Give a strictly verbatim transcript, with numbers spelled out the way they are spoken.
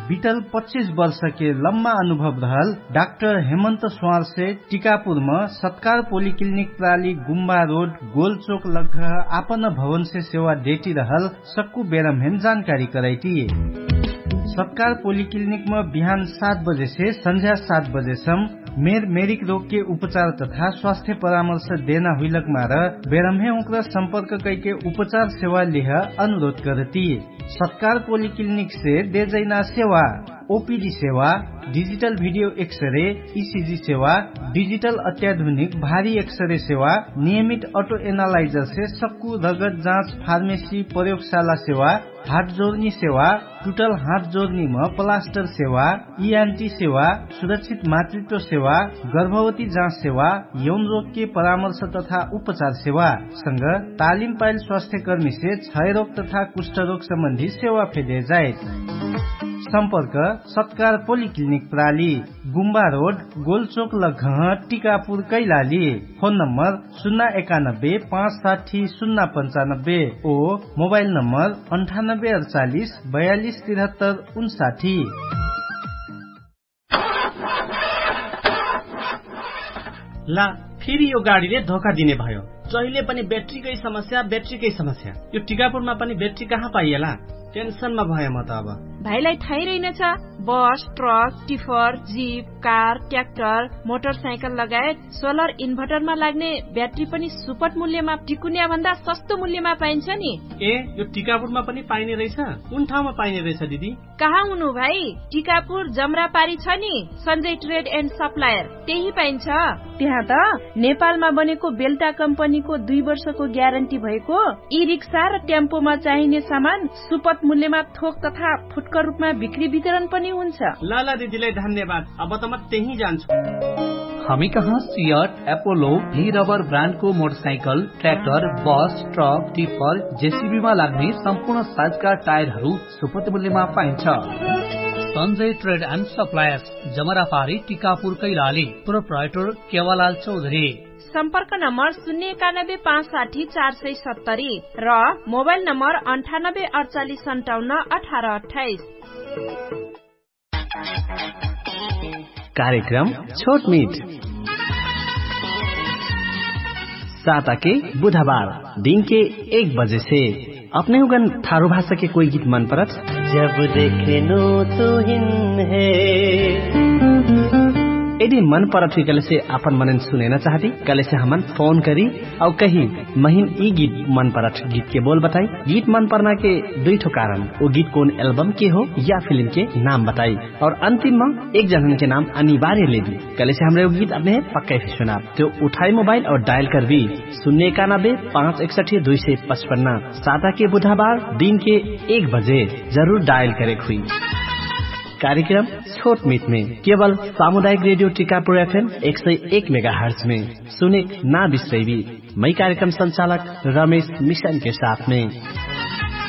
बीतल पच्चीस वर्ष के लम्बा अनुभव रहल डॉक्टर हेमंत स्वार से टीकापुर में सत्कार पोलिक्लिनिक प्राली गुम्बा रोड गोल चौक लग आपन भवन से सेवा देती रहल सक्कू बेरमहेन जानकारी कराई। सत्कार पोलिक्लिनिक में बिहान सात बजे से संध्या सात बजे सम मेर मेरिक रोग के उपचार तथा स्वास्थ्य परामर्श देना हुईलक मार बेरमहे उनका संपर्क करके उपचार सेवा लिह अनुरोध करती। सत्कार पोलिक्लिनिक से दे जैना सेवा ओपीडी सेवा, डिजिटल वीडियो एक्सरे, ईसीजी सेवा, डिजिटल अत्याधुनिक भारी एक्सरे सेवा, नियमित ऑटो एनालाइजर से सक्कू रगत जांच, फार्मेसी, प्रयोगशाला सेवा, हाथ जोड़नी सेवा, टूटल हाथ जोड़नी में प्लास्टर सेवा, ईएनटी सेवा, सुरक्षित मातृत्व सेवा, गर्भवती जांच सेवा, यौन रोग के परामर्श तथा उपचार सेवा संग तालिम पायल स्वास्थ्य कर्मी से क्षय रोग तथा कुष्ठ रोग संबंधी सेवा फेदे जाए। संपर्क सत्कार पोलिक्लिनिक प्राली गुम्बा road गोलचोक लगह Tikapur Kailali. Phone number शून्य एकानब्बे पाँच साठी शून्य पंचानब्बे ओ मोबाइल नंबर अंठानब्बे अड़चालीस बयालीस तिहत्तर उनसाठी। ला फेरि यो गाडीले धोका दिने भयो। जहिले पनि ब्याट्रीकै समस्या ब्याट्रीकै समस्या। यो टीकापुरमा पनि ब्याट्री कहाँ पाइएला? टेन्सनमा भए म त अब। भाइलाई थाहै रहेनछ, बस, truck, tipper, jeep, car, tractor, motorcycle लगायत सोलर इन्भर्टरमा लाग्ने ब्याट्री पनि सुपथ मूल्यमा टिकुनिया भन्दा सस्तो मूल्यमा पाइन्छ नि। ए यो टीकापुरमा पनि पाइने रहेछ? कुन ठाउँमा पाइने रहेछ दिदी? कहाँ हुनु भाइ? टिकापुर जमरापारी छ नि सञ्जय ट्रेड एन्ड सप्लायर, त्यही पाइन्छ। त्यहाँ त नेपालमा बनेको बेल्टा कम्पनीको दुई वर्षको ग्यारेन्टी भएको ई रिक्सा र टेम्पोमा चाहिने सामान सुपथ मूल्यमा थोक तथा फुटकर रूपमा बिक्री वितरण पनि हुन्छ। ल ल दिदीलाई धन्यवाद। अब त म त्यही जान्छु। हामी कहाँ सियट, एपोलो, भी रबर ब्रान्डको मोटरसाइकल, ट्र्याक्टर, बस, ट्रक, टिपर, जेसीबीमा लाग्ने सम्पूर्ण साइजका टायरहरू सुपथ मूल्यमा पाइन्छ। Sanjay trade and suppliers, जमरापारी, Tikapur Kailali. Proprietor केवालाल Chaudhary. सम्पर्क नम्बर शून्य एकानब्बे पाँच साठी चार सय सत्तरी र मोबाइल नम्बर अन्ठानब्बे अडचालिस सन्ताउन्न अठार अठाइस। कार्यक्रम छोटमीट साता के बुधवार दिन के एक बजे से। अपने उगन थारू भाषा के कोई गीत मन परत? जब देखे नो तो हिन है। यदि मन परत हुई कल से अपन मनन सुनेना चाहती कल से हमन फोन करी और कही महीन ई गीत मन परत गीत के बोल बताई। गीत मन परना के दुई ठो कारण, वो गीत कौन एल्बम के हो या फिल्म के नाम बताई और अंतिम में एक जनन के नाम अनिवार्य ले दी। कल से हमरे वो गीत अपने पक्का ही सुना तो उठाई मोबाइल और डायल कर भी शून्य इक्यानबे पाँच इकसठी दुई सौ पचपन्न साता के बुधवार दिन के एक बजे जरूर डायल करे हुई। कार्यक्रम छोट मीट में केवल सामुदायिक रेडियो टीकापुर एफएम एक सौ एक मेगा हर्ट्ज में सुने ना बिसरेवी। मई कार्यक्रम संचालक रमेश मिशन के साथ में।